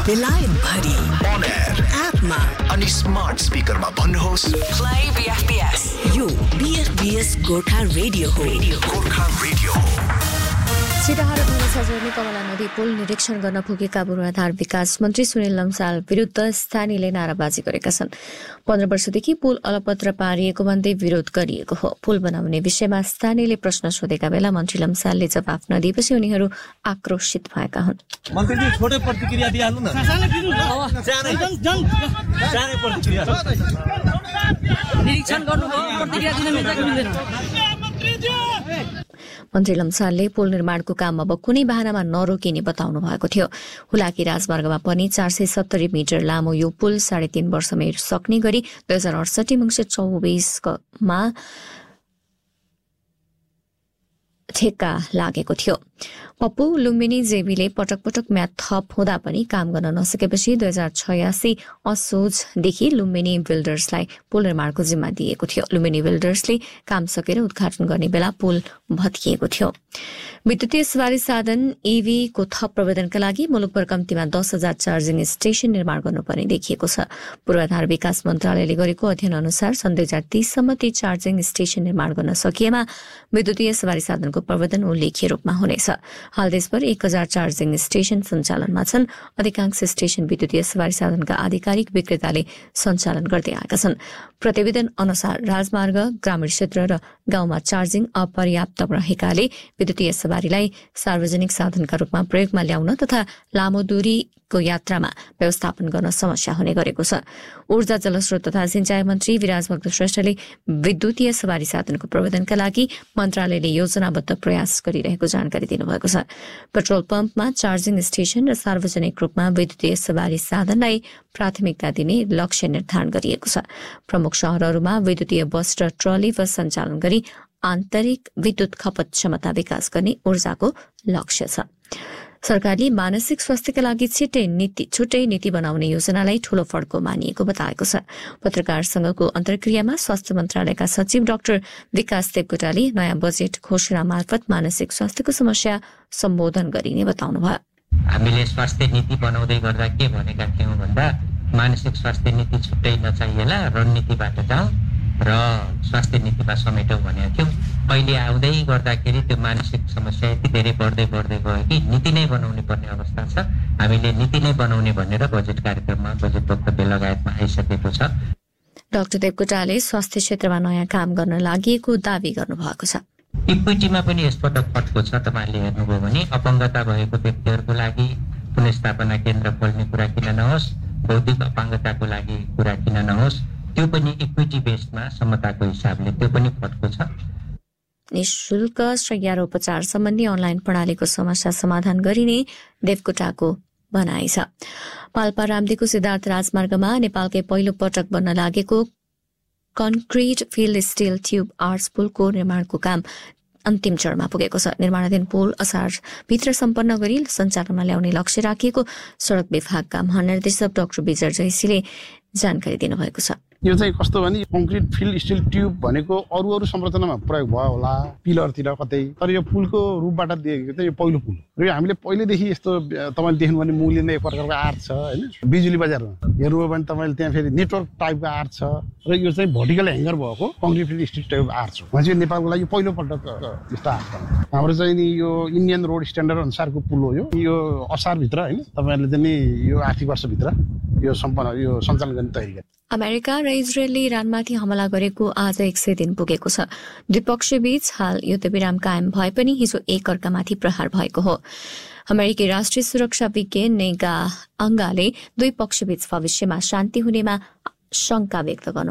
बेलायतभरि On air एपमा अनि smart स्पिकरमा भन्नुहोस् प्ले बीएफपीएस। यो बीएफपीएस गोर्खा रेडियो हो। गोर्खा रेडियो हो। सिराहा र धनुषा जोड्ने कमला नदी पुल निरीक्षण गर्न पुगेका पूर्वाधार विकास मन्त्री सुनिल लम्साल विरुद्ध स्थानीयले नाराबाजी गरेका छन्। 15 वर्षदेखि पुल अलपत्र पारिएको भन्दै विरोध गरिएको हो। पुल बनाउने विषयमा स्थानीयले प्रश्न सोधेका बेला मन्त्री लम्सालले जवाफ नदिएपछि उनीहरू आक्रोशित भएका हुन्। मन्त्रीजी छोटै प्रतिक्रिया दिइहाल्नु न। सानै प्रतिक्रिया निरीक्षण गर्नुभयो, प्रतिक्रिया दिन मिल्दैन। मन्त्री लम्सालले पुल निर्माणको काम अब कुनै बहानामा नरोकिने बताउनु भएको थियो। हुलाकी राजमार्गमा पनि 470 मिटर लामो यो पुल 3.5 वर्षमै सक्ने गरी 2068 मङ्सिर 24मा ठेक्का लागेको थियो। पप्पू लुम्बिनी जेबीले पटक पटक म्याद थप हुँदा पनि काम गर्न नसकेपछि 2086 असोजदेखि लुम्बिनी बिल्डर्सलाई पुल निर्माणको जिम्मा दिएको थियो। लुम्बिनी बिल्डर्सले काम सकेर उद्घाटन गर्ने बेला पुल भत्किएको थियो। विद्युतीय सवारी साधन ईवी को थप प्रवर्धनका लागि मुलुकभर कम्तीमा 10,000 चार्जिङ स्टेशन निर्माण गर्नुपर्ने देखिएको छ। पूर्वाधार विकास मन्त्रालयले गरेको अध्ययन अनुसार सन् 2030 सम्म ती चार्जिङ स्टेशन निर्माण गर्न सकिएमा विद्युतीय सवारी साधनको प्रवर्धन उल्लेख्य रूपमा हुनेछ। हाल देशभर 1,000 चार्जिङ स्टेशन सञ्चालनमा छन्। अधिकांश स्टेशन विद्युतीय सवारी साधनका आधिकारिक विक्रेताले सञ्चालन गर्दै आएका छन्। प्रतिवेदन अनुसार राजमार्ग, ग्रामीण क्षेत्र र गाउँमा चार्जिङ अपर्याप्त रहेकाले विद्युतीय सवारीलाई सार्वजनिक साधनका रूपमा प्रयोगमा ल्याउन तथा लामो दूरीको यात्रामा व्यवस्थापन गर्न समस्या हुने गरेको छ। ऊर्जा, जलस्रोत तथा सिंचाई मन्त्री विराजभक्त श्रेष्ठले विद्युतीय सवारी साधनको प्रवर्धनका लागि मन्त्रालयले योजनाबद्ध प्रयास गरिरहेको जानकारी दिनुभएको छ। पेट्रोल पम्पमा चार्जिङ स्टेशन र सार्वजनिक रूपमा विद्युतीय सवारी साधनलाई प्राथमिकता दिने लक्ष्य निर्धारण गरिएको छ। प्रमुख शहरहरूमा विद्युतीय बस र ट्रली बस सञ्चालन गरी आन्तरिक विद्युत खपत क्षमता विकास गर्ने ऊर्जाको लक्ष्य छ। सरकारले मानसिक स्वास्थ्यका लागि छुट्टै नीति बनाउने योजनालाई ठूलो फड्को मानिएको बताएको छ। पत्रकार संघको अन्तर्क्रियामा स्वास्थ्य मन्त्रालयका सचिव डाक्टर विकास देवकोटाले नयाँ बजेट घोषणा मार्फत मानसिक स्वास्थ्यको समस्या सम्बोधन गरिने बताउनुभयो। हामीले स्वास्थ्य नीति बनाउँदै गर्दा के भनेका थियौँ भन्दा मानसिक स्वास्थ्य नीति छुट्टै नचाहिएला, रणनीतिबाट जाउँ र स्वास्थ्य नीतिमा समेटौँ भनेको थियौँ। अहिले आउँदै गर्दाखेरि त्यो मानसिक समस्या यति धेरै बढ्दै गयो कि नीति नै बनाउनु पर्ने अवस्था छ। हामीले नीति नै बनाउने भनेर बजेट कार्यक्रममा बजेट वक्तव्य लगायतमा आइसकेको छ। डाक्टर देवकोटाले स्वास्थ्य क्षेत्रमा नयाँ काम गर्न लागि दावी गर्नुभएको छ। इक्विटीमा पनि यसपटक फटको छ। तपाईँले हेर्नुभयो भने अपङ्गता भएको व्यक्तिहरूको लागि पुनर्स्थापना केन्द्र खोल्ने कुरा किन नहोस्, बौद्धिक अपाङ्गताको लागि कुरा किन नहोस्, त्यो पनि इक्विटी बेस्डमा समताको हिसाबले त्यो पनि फटको छ। निःशुल्क शय्या र उपचार सम्बन्धी अनलाइन प्रणालीको समस्या समाधान गरिने देवकोटाको भनाइ छ। पाल्पा रामदीको सिद्धार्थ राजमार्गमा नेपालकै पहिलो पटक बन्न लागेको concrete field still tube arts पुलको निर्माणको काम अन्तिम चरणमा पुगेको छ। निर्माणाधीन पुल असारभित्र सम्पन्न गरी सञ्चालनमा ल्याउने लक्ष्य राखिएको सड़क विभागका महानिर्देशक डाक्टर विजय जयसीले जानकारी दिनुभएको छ। यो चाहिँ कस्तो भने कङ्क्रिट फिल्ड स्टिल ट्युब भनेको अरू संरचनामा प्रयोग भयो होला, पिलरतिर कतै, तर यो पुलको रूपबाट दिएको चाहिँ यो पहिलो पुल र यो हामीले पहिलेदेखि यस्तो तपाईँले देख्नु भने मूल्य नै एक प्रकारको आर्ट छ होइन। बिजुली बजारमा हेर्नुभयो भने तपाईँले त्यहाँ फेरि नेटवर्क टाइपको आर्ट छ र यो चाहिँ भर्टिकल ह्याङ्गर भएको concrete field still type art छ। भनेपछि नेपालको लागि पहिलोपल्ट यस्तो आर्ट छ। हाम्रो चाहिँ नि यो इन्डियन रोड स्ट्यान्डर्ड अनुसारको पुल हो यो असारभित्र होइन तपाईँहरूले चाहिँ नि यो आर्थिक वर्षभित्र यो सञ्चालन गर्ने तयारी गरे। अमेरिका र इजरायलले इरानमाथि हमला गरेको आज 100 दिन पुगेको छ। द्विपक्षीय बीच हाल युद्धविराम कायम भए पनि हिजो एकअर्कामाथि प्रहार भएको हो। अमेरिकी राष्ट्रिय सुरक्षा विज्ञ नेगा अंगाले दुई पक्षबीच भविष्यमा शान्ति हुनेमा शंका व्यक्त गर्नु